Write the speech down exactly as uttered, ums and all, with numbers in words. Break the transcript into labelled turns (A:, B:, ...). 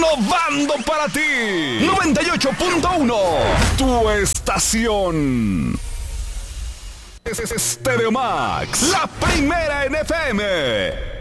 A: innovando para ti. noventa y ocho punto uno, tu estación. Es Stereo Max, la primera en F M.